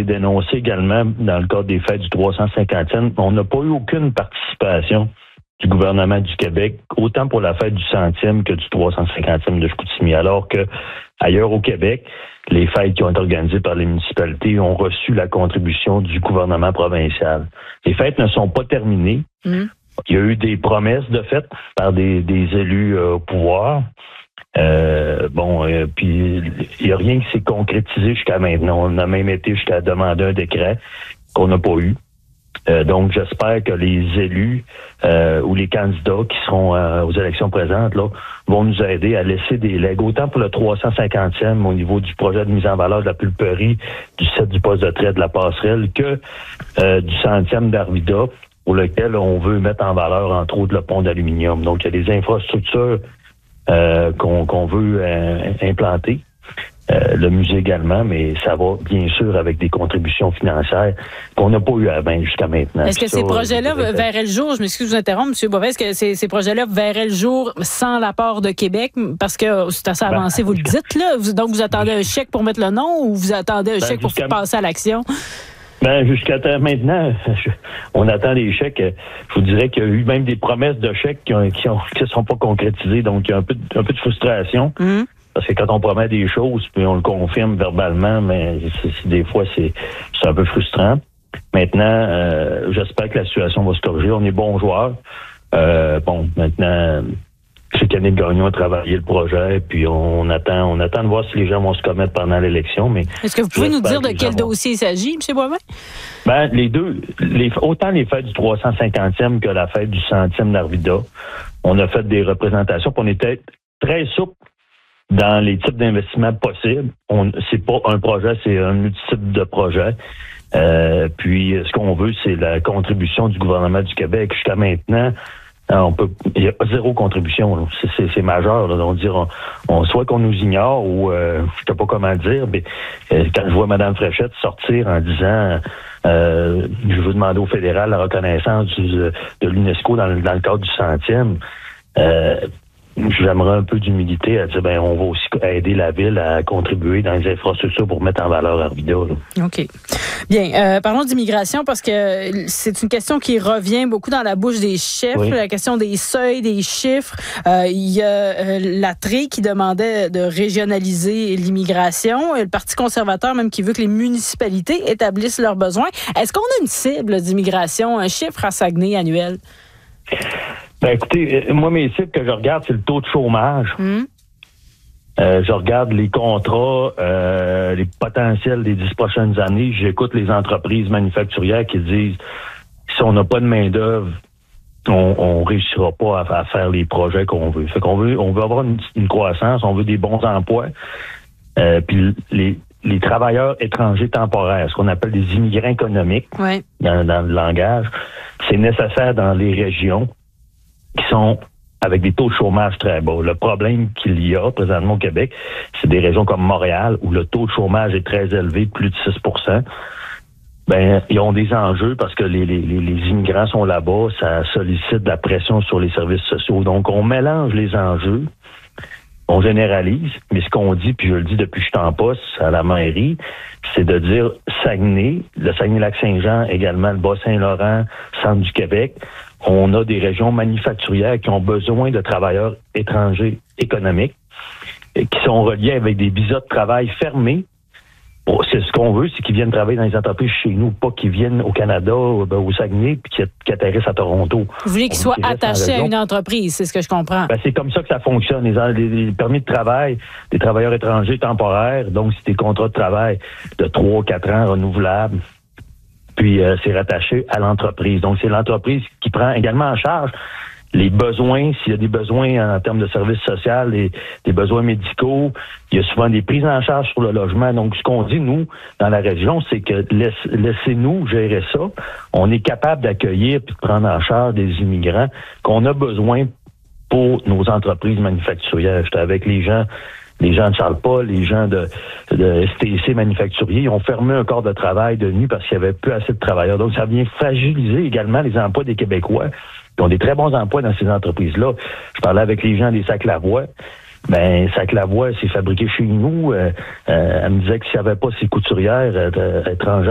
dénoncé également dans le cadre des fêtes du 350e. On n'a pas eu aucune participation du gouvernement du Québec, autant pour la fête du 100e que du 350e de Chicoutimi. Alors que ailleurs au Québec, les fêtes qui ont été organisées par les municipalités ont reçu la contribution du gouvernement provincial. Les fêtes ne sont pas terminées. Il y a eu des promesses de fait par des élus au pouvoir. Puis il n'y a rien qui s'est concrétisé jusqu'à maintenant. On a même été jusqu'à demander un décret qu'on n'a pas eu. Donc, j'espère que les élus ou les candidats qui seront aux élections présentes là, vont nous aider à laisser des legs, autant pour le 350e au niveau du projet de mise en valeur de la pulperie, du site du poste de trait de la passerelle, que du 100e d'Arvida, pour lequel on veut mettre en valeur, entre autres, le pont d'aluminium. Donc, il y a des infrastructures qu'on veut implanter. Le musée également, mais ça va bien sûr avec des contributions financières qu'on n'a pas eu avant jusqu'à maintenant. Est-ce que ces projets-là verraient le jour, je m'excuse de vous interrompre, M. Boivin, est-ce que ces projets-là verraient le jour sans l'apport de Québec? Parce que c'est assez avancé, vous le dites, là. Donc, vous attendez un chèque pour mettre le nom ou vous attendez un chèque pour passer à l'action? Jusqu'à maintenant, on attend les chèques. Je vous dirais qu'il y a eu même des promesses de chèques qui ne sont pas concrétisées. Donc, il y a un peu de frustration. Parce que quand on promet des choses, puis on le confirme verbalement, mais des fois, c'est un peu frustrant. Maintenant, j'espère que la situation va se corriger. On est bons joueurs. Maintenant, c'est qu'Annick Gagnon a travaillé le projet, puis on attend de voir si les gens vont se commettre pendant l'élection. Mais est-ce que vous pouvez nous dire de quel dossier il s'agit, M. Boivin? Les deux, autant les fêtes du 350e que la fête du 100e d'Arvida, on a fait des représentations, puis on était très souple dans les types d'investissements possibles. C'est pas un projet, c'est un multitude de projets. Puis ce qu'on veut, c'est la contribution du gouvernement du Québec. Jusqu'à maintenant, il y a zéro contribution. Là. C'est majeur. Là. Donc soit qu'on nous ignore ou je sais pas comment dire, mais quand je vois Mme Fréchette sortir en disant je veux demander au fédéral la reconnaissance de l'UNESCO dans le cadre du 100e, j'aimerais un peu d'humilité à dire on va aussi aider la ville à contribuer dans les infrastructures pour mettre en valeur Arvida. OK. Bien, parlons d'immigration parce que c'est une question qui revient beaucoup dans la bouche des chefs, la question des seuils, des chiffres. Il y a la TRI qui demandait de régionaliser l'immigration, le Parti conservateur même qui veut que les municipalités établissent leurs besoins. Est-ce qu'on a une cible d'immigration, un chiffre à Saguenay annuel? Écoutez, moi, mes cibles que je regarde, c'est le taux de chômage. Je regarde les contrats, les potentiels des 10 prochaines années. J'écoute les entreprises manufacturières qui disent si on n'a pas de main-d'œuvre, on réussira pas à faire les projets qu'on veut. Fait qu'on veut avoir une croissance, on veut des bons emplois. Puis les travailleurs étrangers temporaires, ce qu'on appelle des immigrants économiques dans le langage, c'est nécessaire dans les régions qui sont avec des taux de chômage très bas. Le problème qu'il y a présentement au Québec, c'est des régions comme Montréal où le taux de chômage est très élevé, de plus de 6 %. Ils ont des enjeux parce que les immigrants sont là-bas, ça sollicite de la pression sur les services sociaux. Donc, on mélange les enjeux, on généralise, mais ce qu'on dit, puis je le dis depuis que je suis en poste à la mairie, c'est de dire Saguenay, le Saguenay-Lac-Saint-Jean, également le Bas-Saint-Laurent, centre du Québec, on a des régions manufacturières qui ont besoin de travailleurs étrangers économiques qui sont reliés avec des visas de travail fermés. C'est ce qu'on veut, c'est qu'ils viennent travailler dans les entreprises chez nous, pas qu'ils viennent au Canada ou au Saguenay puis qu'ils atterrissent à Toronto. Vous voulez qu'ils soient attachés à une entreprise, c'est ce que je comprends. C'est comme ça que ça fonctionne. Les permis de travail des travailleurs étrangers temporaires, donc c'est des contrats de travail de 3-4 ans renouvelables. Puis c'est rattaché à l'entreprise. Donc c'est l'entreprise qui prend également en charge les besoins, s'il y a des besoins en termes de services sociaux, des besoins médicaux, il y a souvent des prises en charge sur le logement. Donc, ce qu'on dit, nous, dans la région, c'est que laissez-nous gérer ça. On est capable d'accueillir et de prendre en charge des immigrants qu'on a besoin pour nos entreprises manufacturières. J'étais avec les gens de Charles-Paul, les gens de STC manufacturiers, ils ont fermé un corps de travail de nuit parce qu'il n'y avait plus assez de travailleurs. Donc, ça vient fragiliser également les emplois des Québécois. Ils ont des très bons emplois dans ces entreprises-là. Je parlais avec les gens des Sacs Lavoie. Sacs Lavoie, c'est fabriqué chez nous. Elle me disait que s'il n'y avait pas ces couturières étrangères,